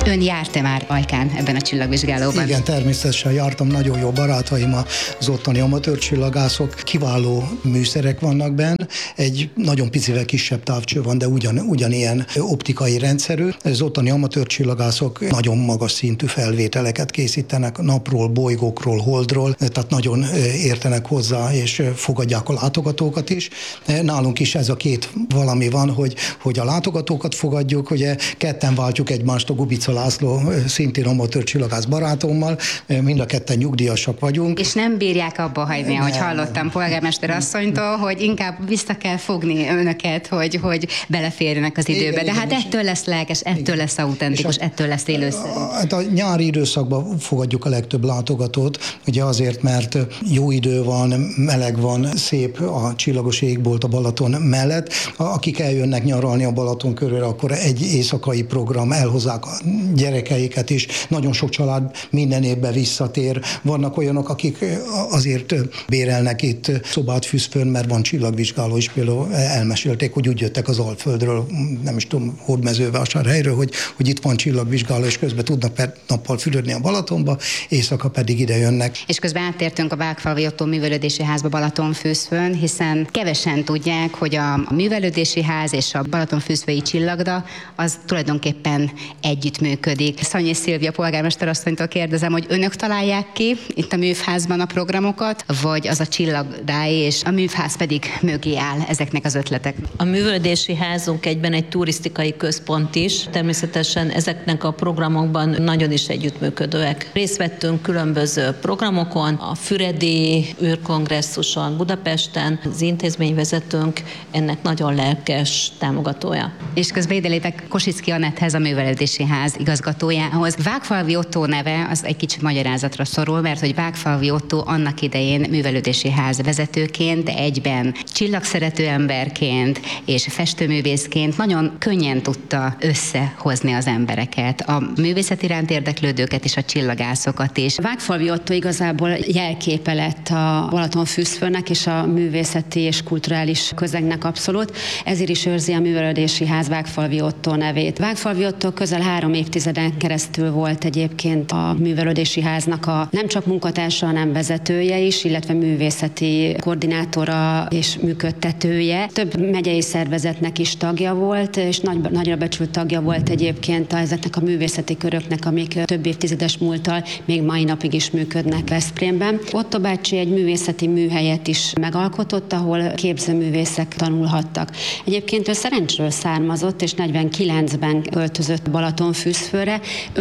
Ön járt-e már Ajkán ebben a csillagvizsgálóban? Igen, természetesen jártam, nagyon jó barátaim az ottani amatőr csillagászok, kiváló műszerek vannak benne, egy nagyon picivel kisebb távcső van, de ugyanilyen optikai rendszerű. Az ottani amatőr csillagászok nagyon magas szintű felvételeket készítenek napról, bolygókról, holdról, tehát nagyon értenek hozzá, és fogadják a látogatókat is. Nálunk is ez a két valami van, hogy a látogatókat fogadjuk, ugye ketten váltjuk egymást, a Gubica László, szintén amatőr csillagász barátommal, mind a ketten nyugdíjasak vagyunk. És nem bírják abba hagyni, ahogy hallottam polgármester asszonytól, hogy inkább vissza kell fogni önöket, hogy beleférjenek az időbe. Igen, de hát igen, ettől lesz lelkes, ettől lesz autentikus, ettől lesz élőszerű. Hát a nyári időszakban fogadjuk a legtöbb látogatót, ugye azért, mert jó idő van, meleg van, szép a csillagos égbolt a Balaton mellett. Akik eljönnek nyaralni a Balaton körül, akkor egy éjszakai program, elhozzák a gyerekeiket is. Nagyon sok család minden évben visszatér. Vannak olyanok, akik azért bérelnek itt szobát Füszfön, mert van csillagvizsgáló is, például elmesélték, hogy úgy jöttek az Alföldről, nem is tudom, Hódmezővásárhelyről, hogy itt van csillagvizsgáló, és közben tudnak nappal fürödni a Balatonba, éjszaka pedig ide jönnek. És közben áttértünk a Vágfalvi Ottó művelődési házba Balatonfüszfön, hiszen kevesen tudják, hogy a művelődési ház és a Balatonfüszfői csillagda az tulajdonképpen együttműködik. Szanyi Szilvia polgármester asszonytól kérdezem, hogy önök találják ki itt a művházban a programokat, vagy az a csillagdáé, és a művház pedig mögé áll ezeknek az ötletek? A művelődési házunk egyben egy turisztikai központ is. Természetesen ezeknek a programokban nagyon is együttműködőek. Részt vettünk különböző programokon, a Füredi űrkongresszuson Budapesten, az intézményvezetőnk ennek nagyon lelkes támogatója. És közben ide lépek Kosicki Annetthez, a művelődési ház igazgatójához. Vágfalvi Ottó neve az egy kicsit magyarázatra szorul, mert hogy Vágfalvi Ottó annak idején művelődési ház vezetőként, de egyben csillagszerető emberként és festőművészként nagyon könnyen tudta összehozni az embereket, a művészet iránt érdeklődőket és a csillagászokat is. Vágfalvi Ottó igazából jelképe lett a Balatonfüszfőnek és a művészeti és kulturális közegnek abszolút. Ezért is őrzi a művelődési ház Vágfalvi Ottó nevét. Vágfalvi Ottó közel 3 évtizeden keresztül volt egyébként a művelődési háznak a nem csak munkatársa, hanem vezetője is, illetve művészeti koordinátora és működtetője. Több megyei szervezetnek is tagja volt, és nagyra becsült tagja volt egyébként ezeknek a művészeti köröknek, amik több évtizedes múlttal még mai napig is működnek Veszprémben. Ottó bácsi egy művészeti műhelyet is megalkotott, ahol képzőművészek tanulhattak. Egyébként ő Szerencsről származott, és 49-ben költözött Balatonfüszfőre,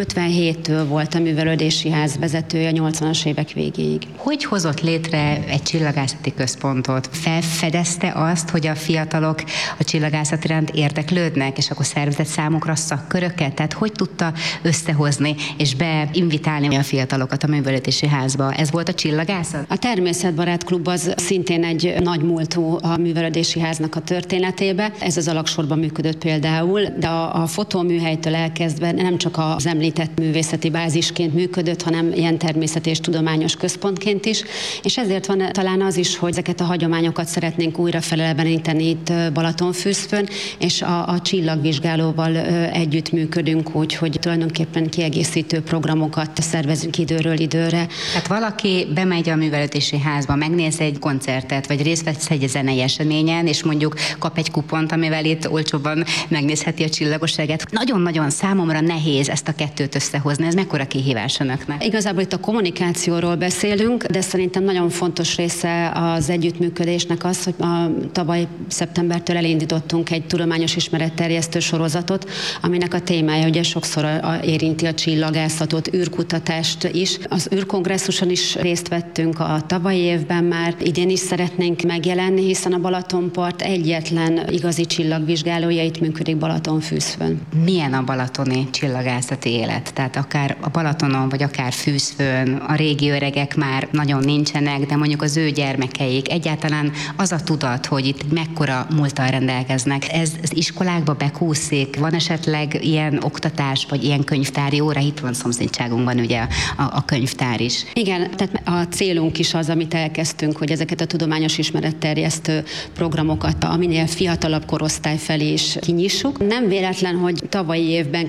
57-től volt a művelődési ház vezetője a 80-as évek végéig. Hogy hozott létre egy csillagászati központot? Felfedezte azt, hogy a fiatalok a csillagászat iránt érdeklődnek, és akkor szervezett számukra szakköröket? Tehát hogy tudta összehozni és beinvitálni a fiatalokat a művelődési házba? Ez volt a csillagászat? A Természetbarát Klub az szintén egy nagy múltú a művelődési háznak a történetébe. Ez az alagsorban működött például, de a fotóműhelytől elkezdve nem csak az említett művészeti bázisként működött, hanem ilyen természeti és tudományos központként is. És ezért van talán az is, hogy ezeket a hagyományokat szeretnénk újra feleleveníteni itt Balatonfüszfön, és a csillagvizsgálóval együttműködünk úgy, hogy tulajdonképpen kiegészítő programokat szervezünk időről időre. Tehát valaki bemegy a művelődési házba, megnéz egy koncertet, vagy részt vesz egy zenei eseményen, és mondjuk kap egy kupont, amivel itt olcsóban megnézheti a csillagosságet. Nagyon-nagyon számomra nehéz ezt a kettőt összehozni. Ez mekkora kihívás önöknek? Igazából itt a kommunikációról beszélünk, de szerintem nagyon fontos része az együttműködésnek az, hogy tavaly szeptembertől elindítottunk egy tudományos ismeretterjesztő sorozatot, aminek a témája ugye sokszor érinti a csillagászatot, űrkutatást is. Az űrkongresszuson is részt vettünk a tavalyi évben már, idén is szeretnénk megjelenni, hiszen a Balatonpart egyetlen igazi csillagvizsgálója itt működik Balatonfüszfön. Milyen a balatoni csillagászati élet? Tehát akár a Balatonon, vagy akár Füszfön, a régi öregek már nagyon nincsenek, de mondjuk az ő gyermekeik, egyáltalán az a tudat, hogy itt mekkora múlttal rendelkeznek. Ez iskolákba bekúszik? Van esetleg ilyen oktatás, vagy ilyen könyvtári óra? Itt van szomszédságunkban ugye a könyvtár is. Igen, tehát a célunk is az, amit elkezdtünk, hogy ezeket a tudományos ismeretterjesztő programokat a minél fiatalabb korosztály felé is kinyissuk. Nem véletlen, hogy tavalyi évben kezdődött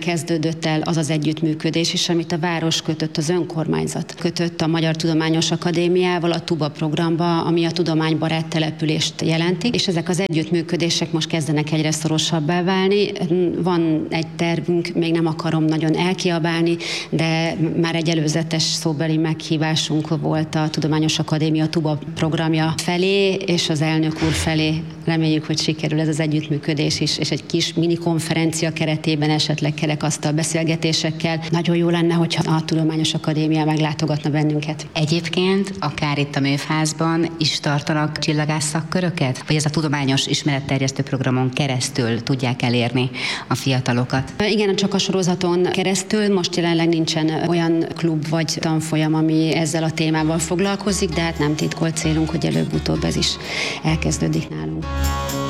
kezdődött el az az együttműködés is, amit a város kötött, az önkormányzat kötött a Magyar Tudományos Akadémiával, a TUBA programba, ami a tudománybarát települést jelenti, és ezek az együttműködések most kezdenek egyre szorosabbá válni. Van egy tervünk, még nem akarom nagyon elkiabálni, de már egy előzetes szóbeli meghívásunk volt a Tudományos Akadémia TUBA programja felé, és az elnök úr felé. Reméljük, hogy sikerül ez az együttműködés is, és egy kis mini konferencia keretében esetleg kerekasztal beszélgetésekkel. Nagyon jó lenne, hogyha a Tudományos Akadémia meglátogatna bennünket. Egyébként akár itt a művházban is tartanak csillagász szakköröket? Vagy ez a tudományos ismeretterjesztő programon keresztül tudják elérni a fiatalokat? Igen, csak a sorozaton keresztül. Most jelenleg nincsen olyan klub vagy tanfolyam, ami ezzel a témával foglalkozik, de hát nem titkolt célunk, hogy előbb-utóbb ez is elkezdődik nálunk.